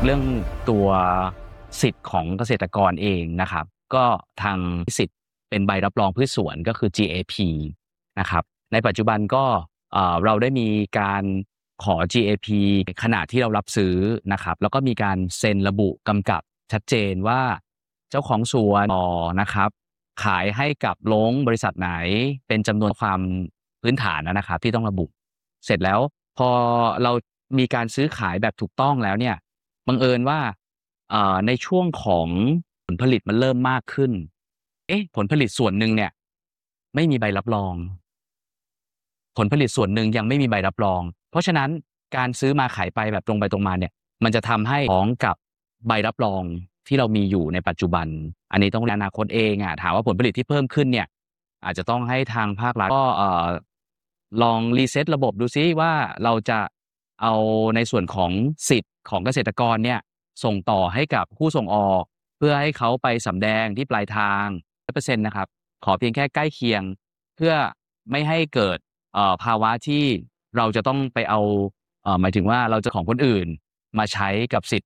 เรื่องตัวสิทธิ์ของเกษตรกรเองนะครับก็ทางสิทธิ์เป็นใบรับรองพืชสวนก็คือ GAP นะครับในปัจจุบันก็เราได้มีการขอ GAP ขณะที่เรารับซื้อนะครับแล้วก็มีการเซ็นระบุกำกับชัดเจนว่าเจ้าของสวนนะครับขายให้กับลงบริษัทไหนเป็นจำนวนความพื้นฐานนะครับที่ต้องระบุเสร็จแล้วพอเรามีการซื้อขายแบบถูกต้องแล้วเนี่ยบังเอิญว่าในช่วงของผลผลิตมันเริ่มมากขึ้นผลผลิตส่วนหนึ่งเนี่ยไม่มีใบรับรอง ผลผลิตส่วนหนึ่งยังไม่มีใบรับรอง เพราะฉะนั้นการซื้อมาขายไปแบบตรงไปตรงมาเนี่ยมันจะทำให้พ้องกับใบรับรองที่เรามีอยู่ในปัจจุบันอันนี้ต้องในอนาคตเองอะถามว่าผลผลิตที่เพิ่มขึ้นเนี่ยอาจจะต้องให้ทางภาครัฐก็ลอง reset ระบบดูซิว่าเราจะเอาในส่วนของสิทธิ์ของเกษตรกรเนี่ยส่งต่อให้กับผู้ส่งออกเพื่อให้เขาไปสำแดงที่ปลายทาง100%นะครับขอเพียงแค่ใกล้เคียงเพื่อไม่ให้เกิด ภาวะที่เราจะต้องไปเอาหมายถึงว่าเราจะของคนอื่นมาใช้กับสิทธิ์